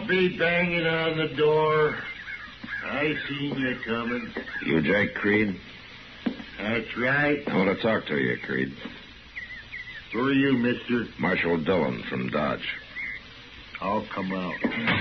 be banging on the door. I seen you coming. You Jake Creed? That's right. I want to talk to you, Creed. Who are you, mister? Marshal Dillon from Dodge. I'll come out.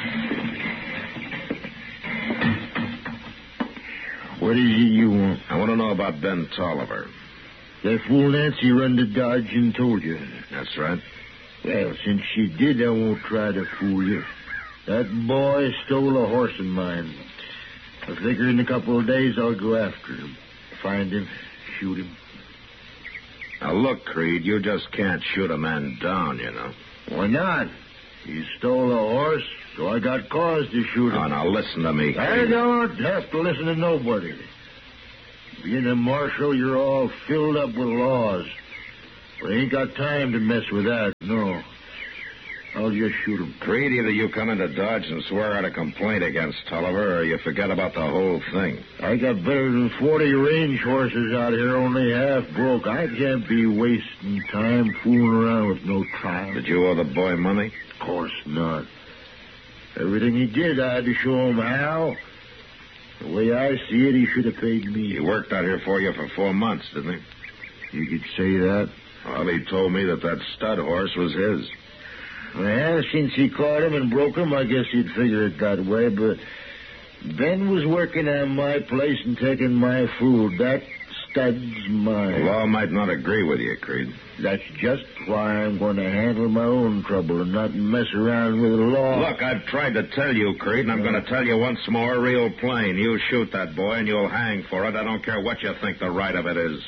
What is it you want? I want to know about Ben Tolliver. That fool Nancy run to Dodge and told you. That's right. Well, since she did, I won't try to fool you. That boy stole a horse of mine. I figure in a couple of days I'll go after him. Find him, shoot him. Now, look, Creed, you just can't shoot a man down, you know. Why not? He stole a horse, so I got cause to shoot him. Oh, now listen to me, Creed. I don't have to listen to nobody. Being a marshal, you're all filled up with laws. But I ain't got time to mess with that, no. I'll just shoot him. Creed, either you come into Dodge and swear out a complaint against Tolliver, or you forget about the whole thing. I got better than 40 range horses out here, only half broke. I can't be wasting time fooling around with no trial. Did you owe the boy money? Of course not. Everything he did, I had to show him how. The way I see it, he should have paid me. He worked out here for you for 4 months, didn't he? You could say that. Well, he told me that stud horse was his. Well, since he caught him and broke him, I guess he'd figure it that way, but Ben was working on my place and taking my food. That stud's mine. The law might not agree with you, Creed. That's just why I'm going to handle my own trouble and not mess around with the law. Look, I've tried to tell you, Creed, and I'm going to tell you once more, real plain. You shoot that boy and you'll hang for it. I don't care what you think the right of it is.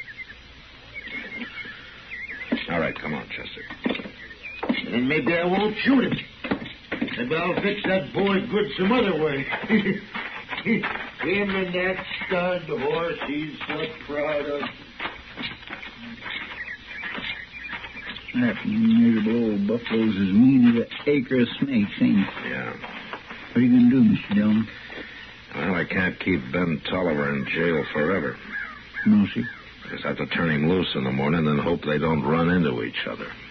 All right, come on, Chester. And maybe I won't shoot him. Maybe I'll fix that boy good some other way. Him and that stud horse he's so proud of. That miserable old buffalo's as mean as an acre of snakes, ain't it? Yeah. What are you going to do, Mr. Dillon? Well, I can't keep Ben Tolliver in jail forever. No, sir. I just have to turn him loose in the morning and hope they don't run into each other.